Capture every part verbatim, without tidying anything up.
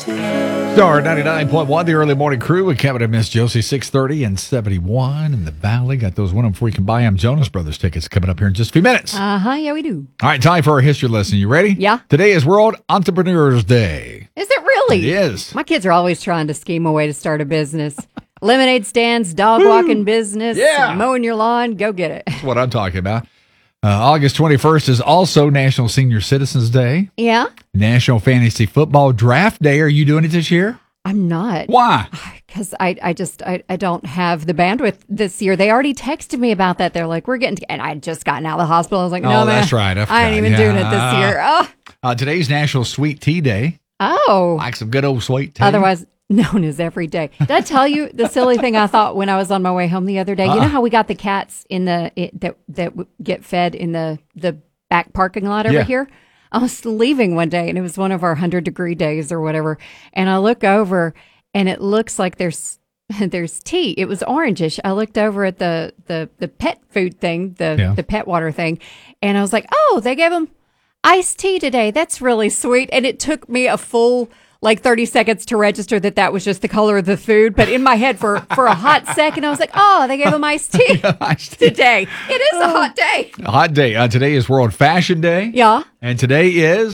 Star ninety-nine point one, the early morning crew with Kevin and Miss Josie, six thirty and seventy-one in the Valley. Got those one of them before you can buy them Jonas Brothers tickets coming up here in just a few minutes. Uh-huh, yeah, we do. All right, time for our history lesson. You ready? Yeah. Today is World Entrepreneurs Day. Is it really? It is. My kids are always trying to scheme a way to start a business. Lemonade stands, dog walking business, Yeah. mowing your lawn, go get it. That's what I'm talking about. Uh, August twenty-first is also National Senior Citizens Day. Yeah? National Fantasy Football Draft Day. Are you doing it this year? I'm not. Why? Because I, I just, I, I don't have the bandwidth this year. They already texted me about that. They're like, we're getting, to, and I had just gotten out of the hospital. I was like, no, Oh, man, that's right. I I ain't forgot. even Yeah. doing it this year. Oh, Uh, today's National Sweet Tea Day. oh. Like some good old sweet tea. Otherwise known as every day. Did I tell you the silly thing I thought when I was on my way home the other day? You know how we got the cats in the it, that that w- get fed in the the back parking lot over Yeah. here? I was leaving one day, and it was one of our hundred degree days or whatever. And I look over, and it looks like there's there's tea. It was orangish. I looked over at the the the pet food thing, the Yeah. the pet water thing, and I was like, oh, they gave them iced tea today. That's really sweet. And it took me a full like thirty seconds to register that that was just the color of the food. But in my head for, for a hot second, I was like, oh, they gave them iced tea Iced tea. today. It is a hot day. A hot day. Uh, today is World Fashion Day. Yeah. And today is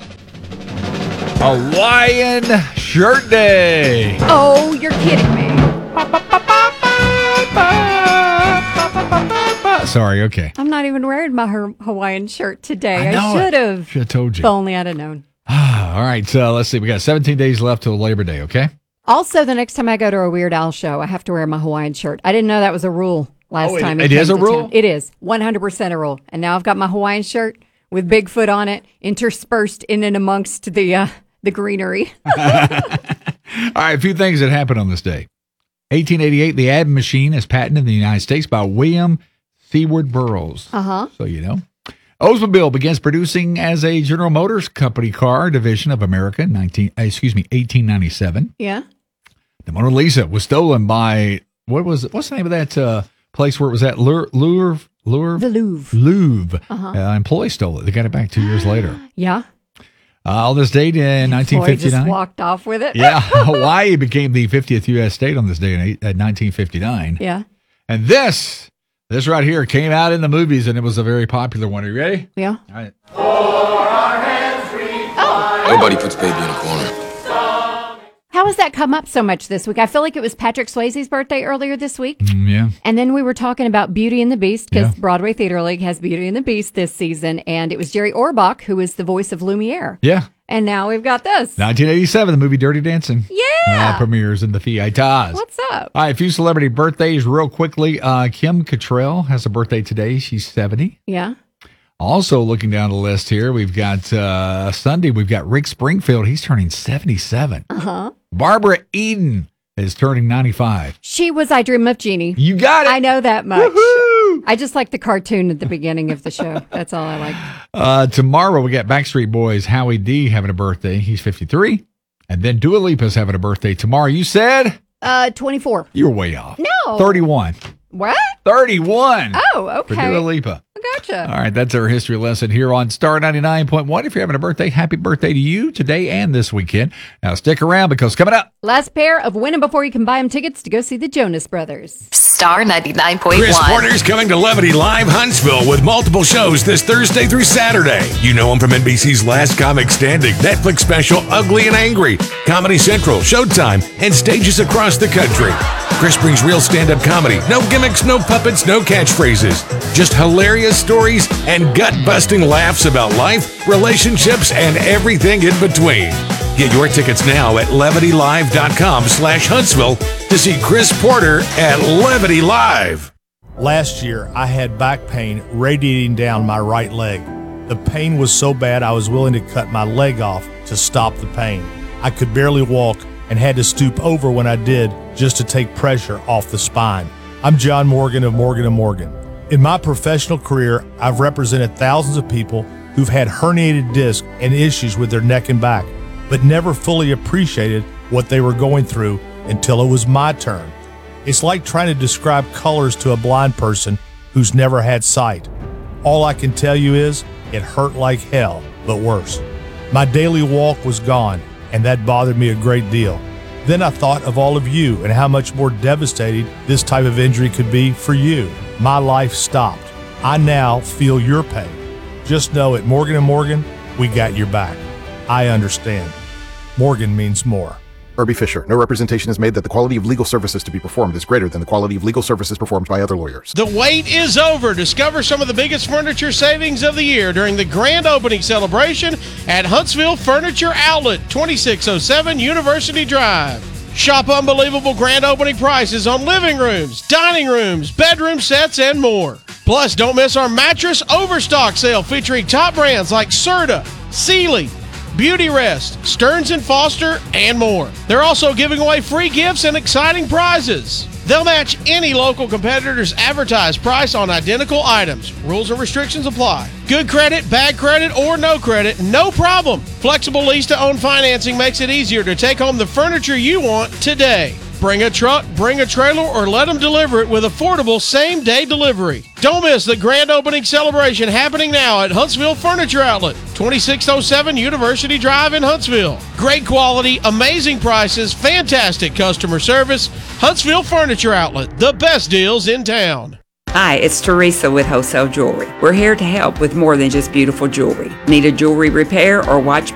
Hawaiian Shirt Day. Oh, you're kidding me. Sorry, okay. I'm not even wearing my Her- Hawaiian shirt today. I, know it. should have. Should have told you. If only I'd have known. All right, so let's see. We got seventeen days left till Labor Day, okay? Also, the next time I go to a Weird Al show, I have to wear my Hawaiian shirt. I didn't know that was a rule last Oh, it- time. it came is a to rule? town. It is one hundred percent a rule. And now I've got my Hawaiian shirt with Bigfoot on it, interspersed in and amongst the uh, the greenery. All right, a few things that happened on this day. eighteen eighty-eight, the Ad machine is patented in the United States by William Seward Burroughs. Uh huh. So you know. Oldsmobile begins producing as a General Motors Company car division of America in nineteen, uh, excuse me, eighteen ninety-seven. Yeah. The Mona Lisa was stolen by, what was it? What's the name of that uh, place where it was at? Louvre? Louvre? Louvre? The Louvre. Louvre. Uh-huh. Uh, employees stole it. They got it back two years later. Yeah. Uh, on this date in nineteen Boy just fifty-nine. walked off with it. Yeah, Hawaii became the fiftieth U S state on this day in eight, uh, nineteen fifty-nine. Yeah. And this, this right here came out in the movies, and it was a very popular one. Are you ready? Yeah. All right. Nobody puts baby in a corner. How has that come up so much this week? I feel like it was Patrick Swayze's birthday earlier this week. Mm, yeah. And then we were talking about Beauty and the Beast because Yeah. Broadway Theater League has Beauty and the Beast this season. And it was Jerry Orbach who was the voice of Lumiere. Yeah. And now we've got this. nineteen eighty-seven, the movie Dirty Dancing. Yeah. Uh, premieres in the theaters. What's up? All right, a few celebrity birthdays real quickly. Uh, Kim Cattrall has a birthday today. She's seventy. Yeah. Also, looking down the list here, we've got uh, Sunday, we've got Rick Springfield. He's turning seventy-seven. Uh-huh. Barbara Eden is turning ninety-five. She was I Dream of Jeannie. You got it. I know that much. Woohoo! I just like the cartoon at the beginning of the show. That's all I like. Uh, tomorrow, we got Backstreet Boys' Howie D having a birthday. He's fifty-three. And then Dua Lipa's having a birthday tomorrow. You said? Uh, twenty-four. You were way off. No. thirty-one. What? thirty-one. Oh, For okay. Dua Lipa. Gotcha. All right, that's our history lesson here on Star ninety-nine point one. If you're having a birthday, happy birthday to you today and this weekend. Now stick around because coming up, Last pair of Win 'Em Before You Can Buy 'Em tickets to go see the Jonas Brothers. Star ninety-nine point one. Chris Porter's coming to Levity Live Huntsville with multiple shows this Thursday through Saturday. You know him from N B C's Last Comic Standing, Netflix special Ugly and Angry, Comedy Central, Showtime, and stages across the country. Chris brings real stand-up comedy. No gimmicks, no puppets, no catchphrases. Just hilarious stories and gut-busting laughs about life, relationships, and everything in between. Get your tickets now at levitylive.com slash Huntsville to see Chris Porter at Levity Live. Last year, I had back pain radiating down my right leg. The pain was so bad I was willing to cut my leg off to stop the pain. I could barely walk and had to stoop over when I did just to take pressure off the spine. I'm John Morgan of Morgan and Morgan. In my professional career, I've represented thousands of people who've had herniated discs and issues with their neck and back, but never fully appreciated what they were going through until it was my turn. It's like trying to describe colors to a blind person who's never had sight. All I can tell you is it hurt like hell, but worse. My daily walk was gone, and that bothered me a great deal. Then I thought of all of you and how much more devastating this type of injury could be for you. My life stopped. I now feel your pain. Just know at Morgan and Morgan, we got your back. I understand. Morgan means more. Irby Fisher. No representation is made that the quality of legal services to be performed is greater than the quality of legal services performed by other lawyers. The wait is over. Discover some of the biggest furniture savings of the year during the grand opening celebration at Huntsville Furniture Outlet, twenty-six oh seven University Drive. Shop unbelievable grand opening prices on living rooms, dining rooms, bedroom sets, and more. Plus, don't miss our mattress overstock sale featuring top brands like Serta, Sealy, Beauty Rest, Stearns and Foster, and more. They're also giving away free gifts and exciting prizes. They'll match any local competitor's advertised price on identical items. Rules and restrictions apply. Good credit, bad credit, or no credit, no problem. Flexible lease-to-own financing makes it easier to take home the furniture you want today. Bring a truck, bring a trailer, or let them deliver it with affordable same-day delivery. Don't miss the grand opening celebration happening now at Huntsville Furniture Outlet, twenty-six oh seven University Drive in Huntsville. Great quality, amazing prices, fantastic customer service. Huntsville Furniture Outlet, the best deals in town. Hi, it's Teresa with Wholesale Jewelry. We're here to help with more than just beautiful jewelry. Need a jewelry repair or watch